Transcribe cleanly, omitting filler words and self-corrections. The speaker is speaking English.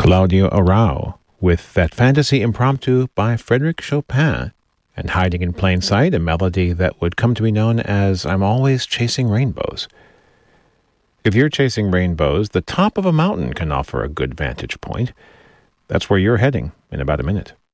Claudio Arrau with that fantasy impromptu by Frédéric Chopin, and hiding in plain sight, a melody that would come to be known as I'm Always Chasing Rainbows. If you're chasing rainbows, the top of a mountain can offer a good vantage point. That's where you're heading in about a minute.